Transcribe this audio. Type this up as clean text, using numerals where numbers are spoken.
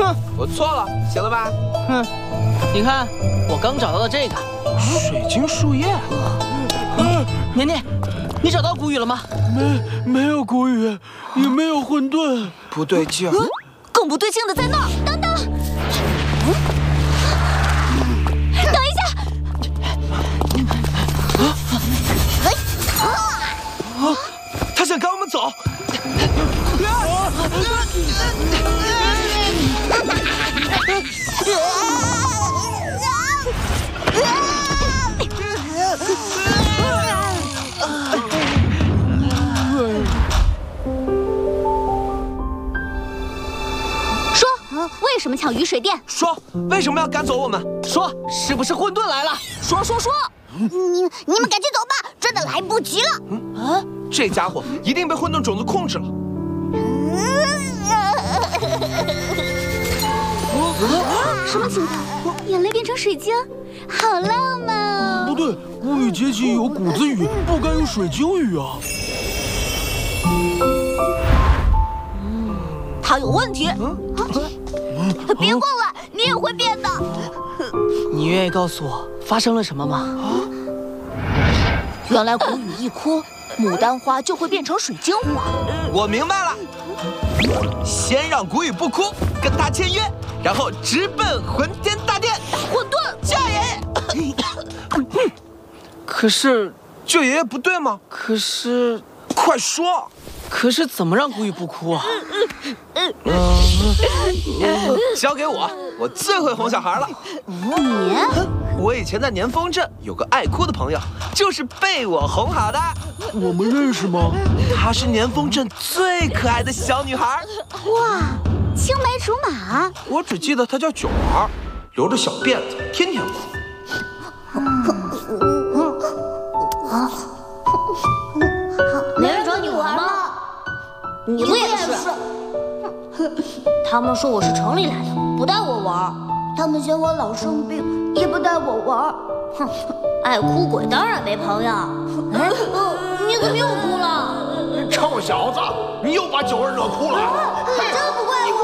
哼，我错了，行了吧？ 哼，你看，我刚找到了这个水晶树叶。 年年，你找到古语了吗？ 没有古语，也没有混沌， 不对劲。 更不对劲的在那儿！等等，等一下！ 他想赶我们走。 说，为什么抢雨水殿？ 说为什么要赶走我们？ 说是不是混沌来了？ 说！你们赶紧走吧，真的来不及了。 这家伙一定被混沌种子控制了。 什么情况？眼泪变成水晶，好浪漫哦！ 不对，古语节气有谷子雨，不该有水晶雨啊。 他有问题。别过来，你也会变的。 你愿意告诉我发生了什么吗？ 原来谷雨一枯，牡丹花就会变成水晶花。 我明白了，先让古雨不枯，跟他签约，然后直奔魂天大殿。 混沌， 叫爷爷。 可是， 救爷爷不对吗？ 可是怎么让古雨不哭啊？ 交给我，我最会哄小孩了。 你？ 我以前在年丰镇有个爱哭的朋友，就是被我哄好的。 我们认识吗？ 她是年丰镇最可爱的小女孩。 哇，青梅竹马。 我只记得她叫九儿，留着小辫子，天天哭。 没人找你玩吗？你不也是？他们说我是城里来的，不带我玩。他们嫌我老生病，也不带我玩。哼，爱哭鬼当然没朋友。哎，你怎么又哭了？ 臭小子，你又把九儿惹哭了。 真不怪我。